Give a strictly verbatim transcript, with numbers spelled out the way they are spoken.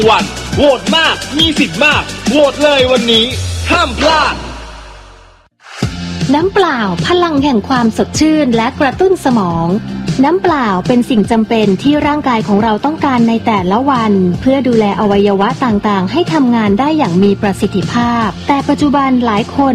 วันโหวตมากมีสิทธิ์มากโหวตเลยวันนี้ห้ามพลาดน้ำเปล่าพลังแห่งความสดชื่นและกระตุ้นสมองน้ำเปล่าเป็นสิ่งจำเป็นที่ร่างกายของเราต้องการในแต่ละวันเพื่อดูแลอวัยวะต่างๆให้ทำงานได้อย่างมีประสิทธิภาพแต่ปัจจุบันหลายคน